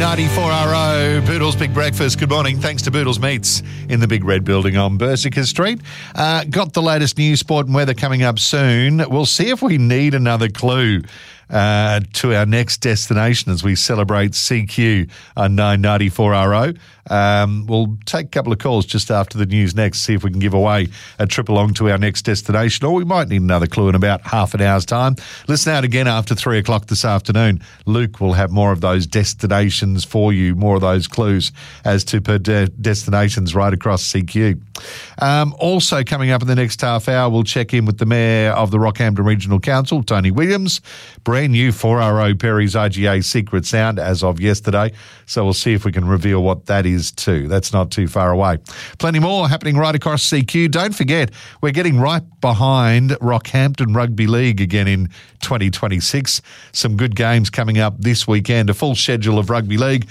994RO, Boodle's Big Breakfast. Good morning. Thanks to Boodle's Meats in the Big Red Building on Berserker Street. Got the latest news, sport and weather coming up soon. We'll see if we need another clue to our next destination as we celebrate CQ on 994RO. We'll take a couple of calls just after the news next, see if we can give away a trip along to our next destination, or we might need another clue in about half an hour's time. Listen out again after 3 o'clock this afternoon. Luke will have more of those destinations for you, more of those clues as to destinations right across CQ. Also coming up in the next half hour, we'll check in with the Mayor of the Rockhampton Regional Council, Tony Williams. Brand new 4RO Perry's IGA Secret Sound as of yesterday, so we'll see if we can reveal what that is too. That's not too far away. Plenty more happening right across CQ. Don't forget, we're getting right behind Rockhampton Rugby League again in 2026. Some good games coming up this weekend. A full schedule of rugby league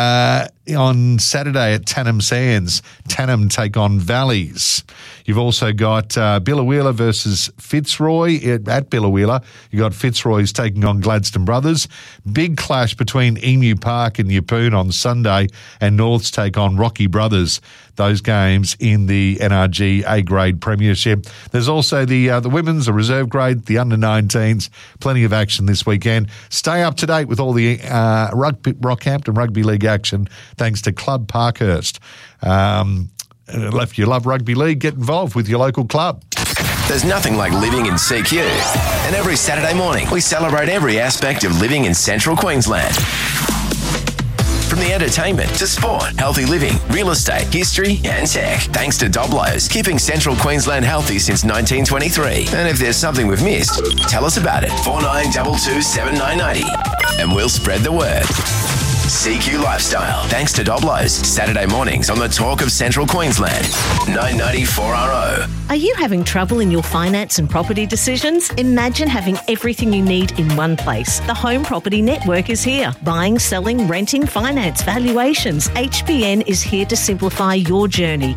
on Saturday at Tannum Sands. Tannum take on Valleys. You've also got Billawheeler versus Fitzroy at Billawheeler. You've got Fitzroy's taking on Gladstone Brothers. Big clash between Emu Park and Yeppoon on Sunday, and Norths take on Rocky Brothers. Those games in the NRG A-grade premiership. There's also the women's, the reserve grade, the under-19s. Plenty of action this weekend. Stay up to date with all the Rockhampton Rugby League action thanks to Club Parkhurst. If you love rugby league, get involved with your local club. There's nothing like living in CQ. And every Saturday morning, we celebrate every aspect of living in Central Queensland. From the entertainment to sport, healthy living, real estate, history and tech. Thanks to Doblo's, keeping Central Queensland healthy since 1923. And if there's something we've missed, tell us about it. 4922 7990. And we'll spread the word. CQ Lifestyle. Thanks to Doblo's. Saturday mornings on the Talk of Central Queensland. 994RO. Are you having trouble in your finance and property decisions? Imagine having everything you need in one place. The Home Property Network is here. Buying, selling, renting, finance, valuations. HPN is here to simplify your journey.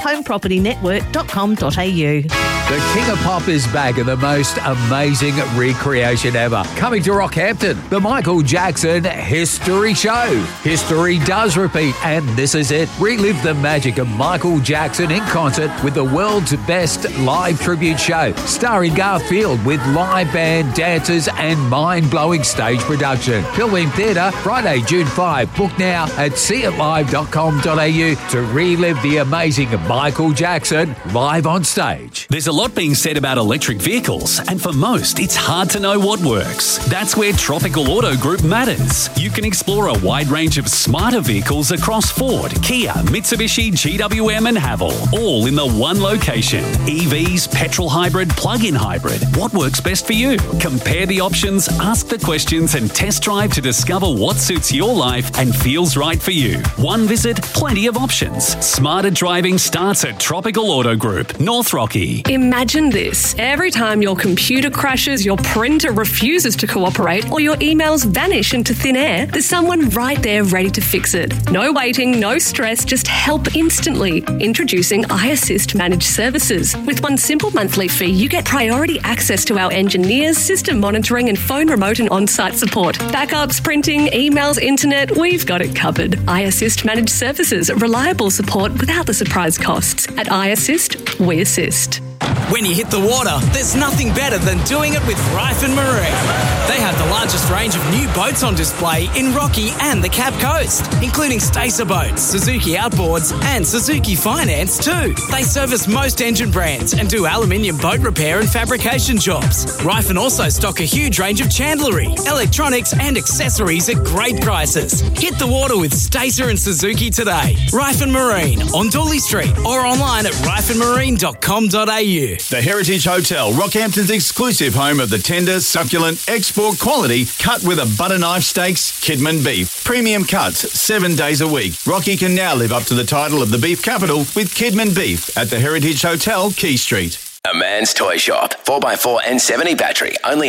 homepropertynetwork.com.au. The King of Pop is back in the most amazing recreation ever. Coming to Rockhampton, the Michael Jackson History Show. History does repeat, and this is it. Relive the magic of Michael Jackson in concert with the world's best live tribute show, starring Garfield with live band, dancers and mind-blowing stage production. Pilgrim Theatre, Friday, June 5. Book now at seeitlive.com.au to relive the amazing Michael Jackson live on stage. There's a lot being said about electric vehicles, and for most, it's hard to know what works. That's where Tropical Auto Group matters. You can explore a wide range of smarter vehicles across Ford, Kia, Mitsubishi, GWM and Haval, all in the one location. EVs, petrol hybrid, plug-in hybrid. What works best for you? Compare the options, ask the questions and test drive to discover what suits your life and feels right for you. One visit, plenty of options. Smarter driving starts at Tropical Auto Group, North Rocky. Imagine this. Every time your computer crashes, your printer refuses to cooperate, or your emails vanish into thin air, there's someone right there ready to fix it. No waiting, no stress, just help instantly. Introducing iAssist Managed Services. With one simple monthly fee, you get priority access to our engineers, system monitoring and phone remote and on-site support. Backups, printing, emails, internet, we've got it covered. iAssist Managed Services. Reliable support without the surprise costs. At iAssist, we assist. When you hit the water, there's nothing better than doing it with Ryford Marine. They have the largest range of new boats on display in Rocky and the Cape Coast, including Stacer boats, Suzuki outboards and Suzuki Finance too. They service most engine brands and do aluminium boat repair and fabrication jobs. Ryford also stock a huge range of chandlery, electronics and accessories at great prices. Hit the water with Stacer and Suzuki today. Ryford Marine on Dooley Street or online at ryfordmarine.com.au. The Heritage Hotel, Rockhampton's exclusive home of the tender, succulent, export quality, cut with a butter knife steaks, Kidman beef. Premium cuts 7 days a week. Rocky can now live up to the title of the beef capital with Kidman beef at the Heritage Hotel, Key Street. A Man's Toy Shop. 4x4 N70 battery. Only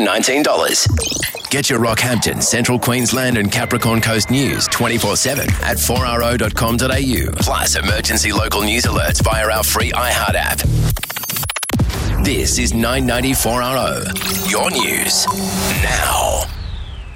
$119. Get your Rockhampton, Central Queensland and Capricorn Coast news 24/7 at 4RO.com.au. Plus emergency local news alerts via our free iHeart app. This is 994RO. Your news now.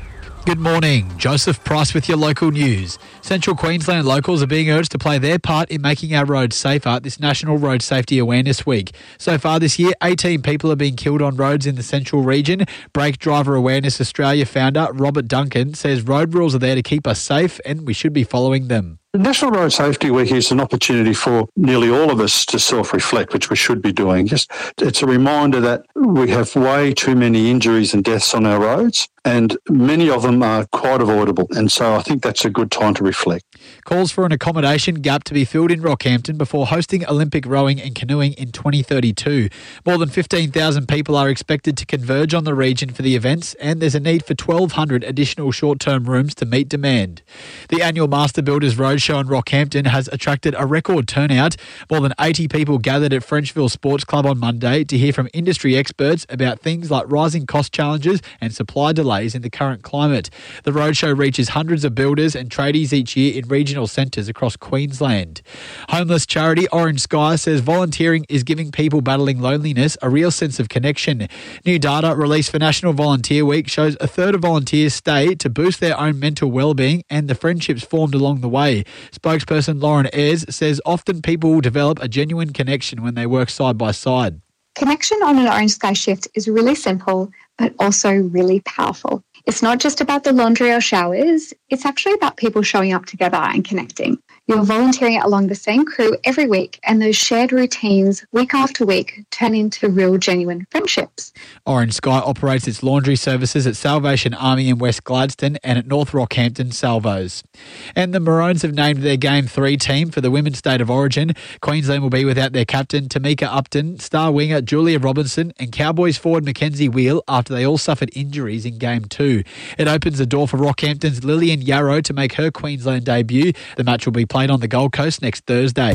Good morning. Joseph Price with your local news. Central Queensland locals are being urged to play their part in making our roads safer at this National Road Safety Awareness Week. So far this year, 18 people have been killed on roads in the central region. Brake Driver Awareness Australia founder Robert Duncan says road rules are there to keep us safe and we should be following them. National Road Safety Week is an opportunity for nearly all of us to self-reflect, which we should be doing. It's a reminder that we have way too many injuries and deaths on our roads, and many of them are quite avoidable. And so I think that's a good time to reflect. Calls for an accommodation gap to be filled in Rockhampton before hosting Olympic rowing and canoeing in 2032. More than 15,000 people are expected to converge on the region for the events, and there's a need for 1,200 additional short-term rooms to meet demand. The annual Master Builders Roadshow in Rockhampton has attracted a record turnout. More than 80 people gathered at Frenchville Sports Club on Monday to hear from industry experts about things like rising cost challenges and supply delays in the current climate. The roadshow reaches hundreds of builders and tradies each year in regional centres across Queensland. Homeless charity Orange Sky says volunteering is giving people battling loneliness a real sense of connection. New data released for National Volunteer Week shows a third of volunteers stay to boost their own mental well-being and the friendships formed along the way. Spokesperson Lauren Ayres says often people will develop a genuine connection when they work side by side. Connection on an Orange Sky shift is really simple, but also really powerful. It's not just about the laundry or showers, it's actually about people showing up together and connecting. You're volunteering along the same crew every week, and those shared routines week after week turn into real genuine friendships. Orange Sky operates its laundry services at Salvation Army in West Gladstone and at North Rockhampton Salvos. And the Maroons have named their Game 3 team for the Women's State of Origin. Queensland will be without their captain Tamika Upton, star winger Julia Robinson and Cowboys forward Mackenzie Wheel after they all suffered injuries in Game 2. It opens the door for Rockhampton's Lillian Yarrow to make her Queensland debut. The match will be played on the Gold Coast next Thursday.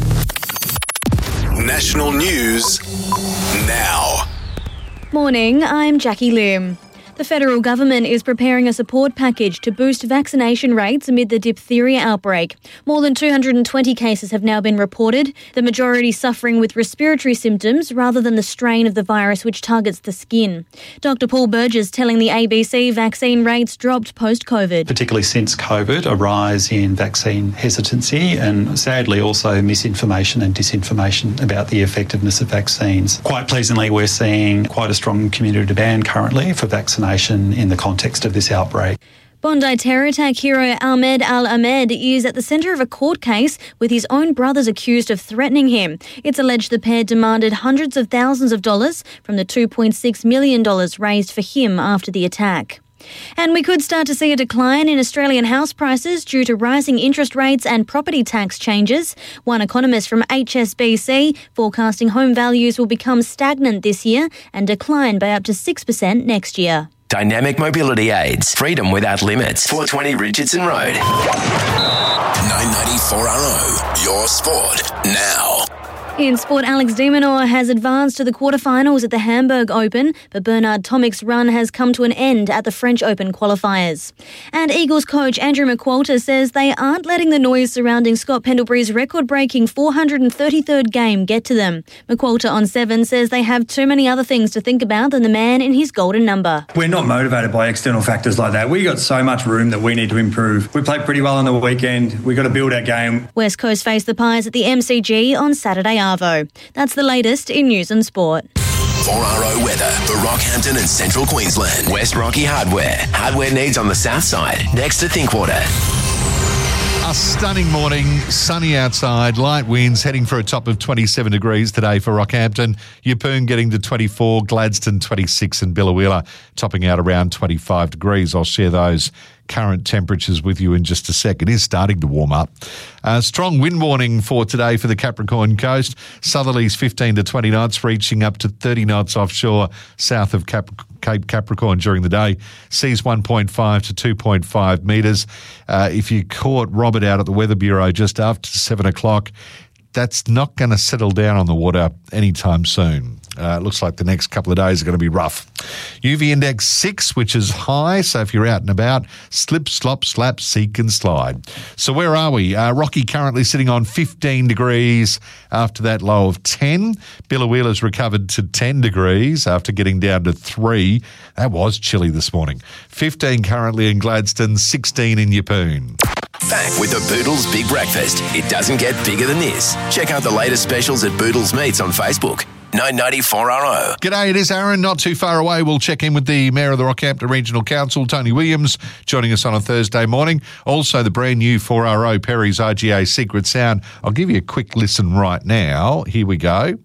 National news now. Morning, I'm Jackie Lim. The federal government is preparing a support package to boost vaccination rates amid the diphtheria outbreak. More than 220 cases have now been reported, the majority suffering with respiratory symptoms rather than the strain of the virus which targets the skin. Dr Paul Burgess telling the ABC vaccine rates dropped post-COVID. Particularly since COVID, a rise in vaccine hesitancy and sadly also misinformation and disinformation about the effectiveness of vaccines. Quite pleasingly, we're seeing quite a strong community demand currently for vaccination in the context of this outbreak. Bondi terror attack hero Ahmed Al-Ahmed is at the centre of a court case with his own brothers accused of threatening him. It's alleged the pair demanded hundreds of thousands of dollars from the $2.6 million raised for him after the attack. And we could start to see a decline in Australian house prices due to rising interest rates and property tax changes. One economist from HSBC forecasting home values will become stagnant this year and decline by up to 6% next year. Dynamic Mobility Aids. Freedom without limits. 420 Richardson Road. 994RO. Your sport now. In sport, Alex de Minaur has advanced to the quarterfinals at the Hamburg Open, but Bernard Tomic's run has come to an end at the French Open qualifiers. And Eagles coach Andrew McQualter says they aren't letting the noise surrounding Scott Pendlebury's record-breaking 433rd game get to them. McQualter on 7 says they have too many other things to think about than the man in his golden number. We're not motivated by external factors like that. We got so much room that we need to improve. We played pretty well on the weekend. We've got to build our game. West Coast face the Pies at the MCG on Saturday Arvo. That's the latest in news and sport. 4RO weather for Rockhampton and Central Queensland. West Rocky Hardware. Hardware needs on the south side, next to Thinkwater. A stunning morning, sunny outside, light winds, heading for a top of 27 degrees today for Rockhampton. Yeppoon getting to 24, Gladstone 26 and Biloela topping out around 25 degrees. I'll share those current temperatures with you in just a sec. It is starting to warm up. Strong wind warning for today for the Capricorn coast. Southerlies 15 to 20 knots, reaching up to 30 knots offshore south of Cape Capricorn during the day. Seas 1.5 to 2.5 metres. If you caught Robert out at the Weather Bureau just after 7 o'clock, that's not going to settle down on the water anytime soon. Looks like the next couple of days are going to be rough. UV index 6, which is high, so if you're out and about, slip, slop, slap, seek and slide. So where are we? Rocky currently sitting on 15 degrees after that low of 10. Billawheeler's recovered to 10 degrees after getting down to 3. That was chilly this morning. 15 currently in Gladstone, 16 in Yeppoon. Back with the Boodles Big Breakfast. It doesn't get bigger than this. Check out the latest specials at Boodles Meats on Facebook. 994RO. G'day, it is Aaron. Not too far away. We'll check in with the Mayor of the Rockhampton Regional Council, Tony Williams, joining us on a Thursday morning. Also, the brand new 4RO Perry's IGA Secret Sound. I'll give you a quick listen right now. Here we go.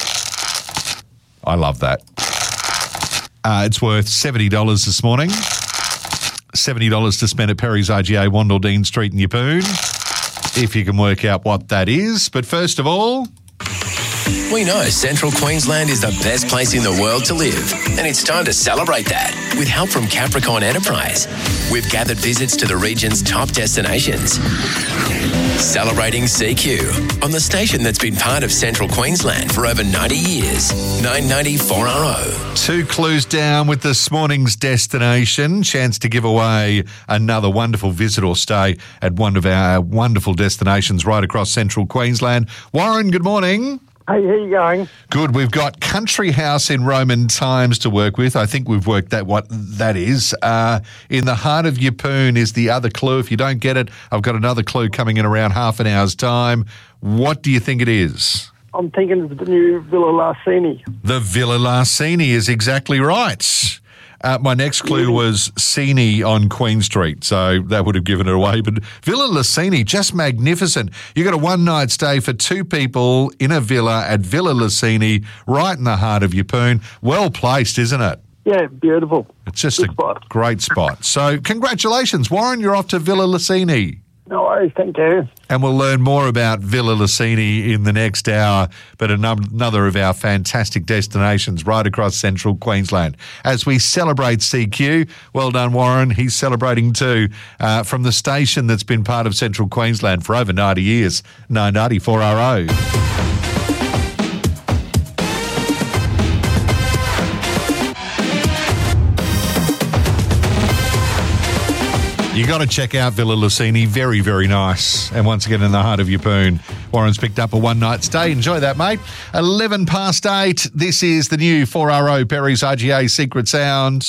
I love that. It's worth $70 this morning. $70 to spend at Perry's IGA, Wandledine Street in Yeppoon, if you can work out what that is. But first of all... We know Central Queensland is the best place in the world to live, and it's time to celebrate that with help from Capricorn Enterprise. We've gathered visits to the region's top destinations. Celebrating CQ on the station that's been part of Central Queensland for over 90 years. 994RO. 2 clues down with this morning's destination. Chance to give away another wonderful visit or stay at one of our wonderful destinations right across Central Queensland. Warren, good morning. Hey, how you going? Good. We've got Country House in Roman Times to work with. I think we've worked out what that is. In the heart of Yeppoon is the other clue. If you don't get it, I've got another clue coming in around half an hour's time. What do you think it is? I'm thinking it's the new Villa Larsini. The Villa Larsini is exactly right. My next clue was Cini on Queen Street, so that would have given it away. But Villa Larsini, just magnificent. You got a one-night stay for 2 people in a villa at Villa Larsini, right in the heart of Yeppoon. Well placed, isn't it? Yeah, beautiful. It's just great spot. So congratulations, Warren. You're off to Villa Larsini. No worries, thank you. And we'll learn more about Villa Larsini in the next hour, but another of our fantastic destinations right across Central Queensland. As we celebrate CQ, well done, Warren. He's celebrating too, from the station that's been part of Central Queensland for over 90 years, 994RO. You got to check out Villa Larsini. Very, very nice. And once again, in the heart of Yeppoon, Warren's picked up a one-night stay. Enjoy that, mate. 11 past 8. This is the new 4RO Perry's IGA Secret Sounds.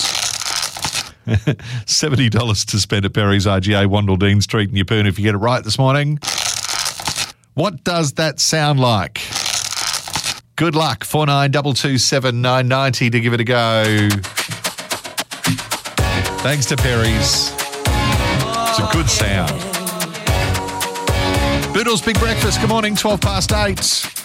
$70 to spend at Perry's IGA, Wandledine Street in Yeppoon if you get it right this morning. What does that sound like? Good luck. 492279 990 to give it a go. Thanks to Perry's. It's a good sound. Boodles Big Breakfast. Good morning, 12 past 8.